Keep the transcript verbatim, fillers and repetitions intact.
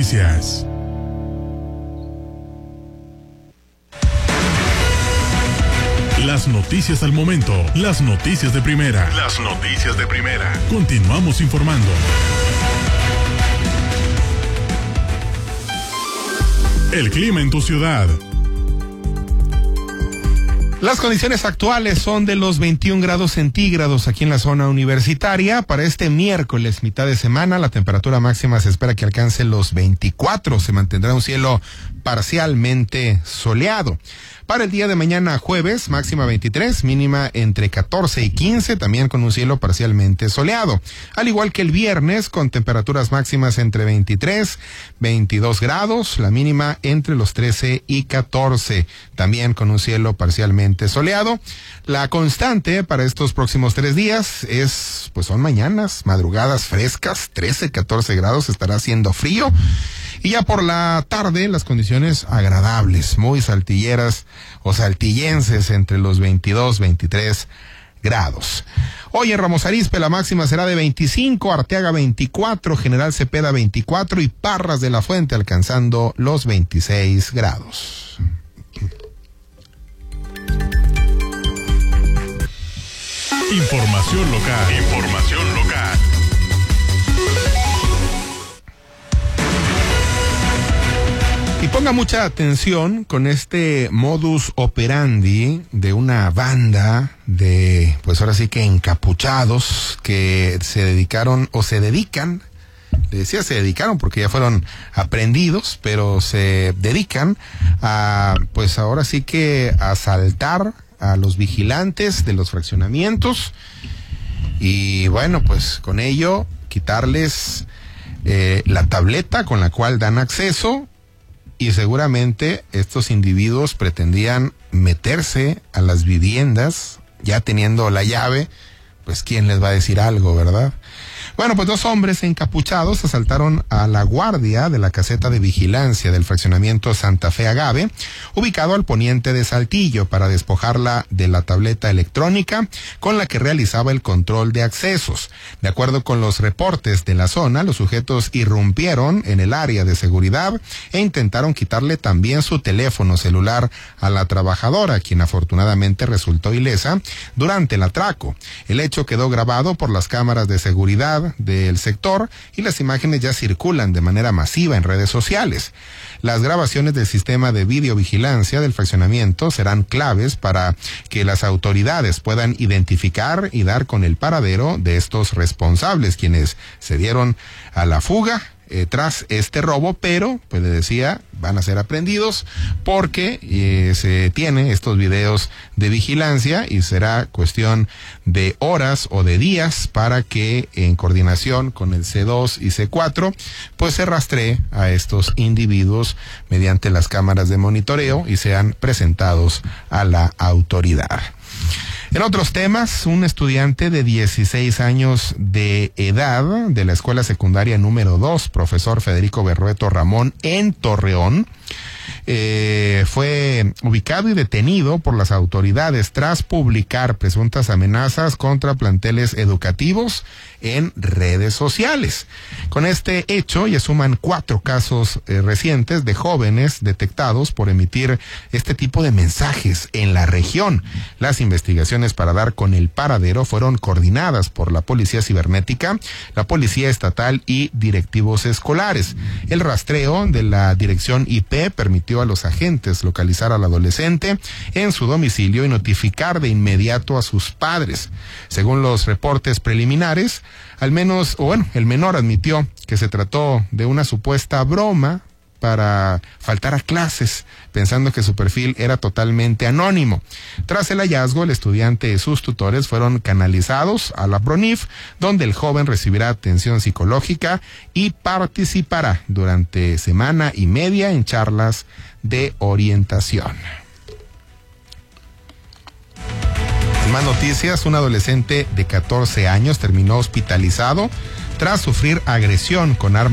Noticias. Las noticias al momento, las noticias de primera. Las noticias de primera. Continuamos informando. El clima en tu ciudad. Las condiciones actuales son de los veintiún grados centígrados aquí en la zona universitaria. Para este miércoles, mitad de semana, la temperatura máxima se espera que alcance los veinticuatro. Se mantendrá un cielo parcialmente soleado. Para el día de mañana jueves, máxima veintitrés, mínima entre catorce y quince, también con un cielo parcialmente soleado. Al igual que el viernes, con temperaturas máximas entre veintitrés, veintidós grados, la mínima entre los trece y catorce, también con un cielo parcialmente soleado. La constante para estos próximos tres días es, pues son mañanas, madrugadas frescas, trece, catorce grados, estará haciendo frío. Y ya por la tarde, las condiciones agradables, muy saltilleras o saltillenses entre los veintidós, veintitrés grados. Hoy en Ramos Arizpe la máxima será de veinticinco, Arteaga veinticuatro, General Cepeda veinticuatro y Parras de la Fuente alcanzando los veintiséis grados. Información local. Información local. Y ponga mucha atención con este modus operandi de una banda de, pues ahora sí que encapuchados que se dedicaron o se dedican, le decía se dedicaron porque ya fueron aprendidos, pero se dedican a, pues ahora sí que asaltar a los vigilantes de los fraccionamientos y bueno, pues con ello quitarles eh, la tableta con la cual dan acceso. Y seguramente estos individuos pretendían meterse a las viviendas, ya teniendo la llave, pues quién les va a decir algo, ¿verdad? Bueno, pues dos hombres encapuchados asaltaron a la guardia de la caseta de vigilancia del fraccionamiento Santa Fe Agave, ubicado al poniente de Saltillo, para despojarla de la tableta electrónica con la que realizaba el control de accesos. De acuerdo con los reportes de la zona, los sujetos irrumpieron en el área de seguridad e intentaron quitarle también su teléfono celular a la trabajadora, quien afortunadamente resultó ilesa durante el atraco. El hecho quedó grabado por las cámaras de seguridad del sector y las imágenes ya circulan de manera masiva en redes sociales. Las grabaciones del sistema de videovigilancia del fraccionamiento serán claves para que las autoridades puedan identificar y dar con el paradero de estos responsables, quienes se dieron a la fuga Eh, tras este robo, pero, pues le decía, van a ser aprendidos porque eh, se tiene estos videos de vigilancia y será cuestión de horas o de días para que en coordinación con el C dos y C cuatro, pues se rastree a estos individuos mediante las cámaras de monitoreo y sean presentados a la autoridad. En otros temas, un estudiante de dieciséis años de edad de la escuela secundaria número dos, profesor Federico Berrueto Ramón, en Torreón, eh, fue ubicado y detenido por las autoridades tras publicar presuntas amenazas contra planteles educativos en redes sociales. Con este hecho ya suman cuatro casos eh, recientes de jóvenes detectados por emitir este tipo de mensajes en la región. Las investigaciones para dar con el paradero fueron coordinadas por la Policía Cibernética, la Policía Estatal y directivos escolares. El rastreo de la dirección I P permitió a los agentes localizar al adolescente en su domicilio y notificar de inmediato a sus padres. Según los reportes preliminares, al menos, o bueno, el menor admitió que se trató de una supuesta broma para faltar a clases, pensando que su perfil era totalmente anónimo. Tras el hallazgo, el estudiante y sus tutores fueron canalizados a la PRONIF, donde el joven recibirá atención psicológica y participará durante semana y media en charlas de orientación. En más noticias, un adolescente de catorce años terminó hospitalizado tras sufrir agresión con arma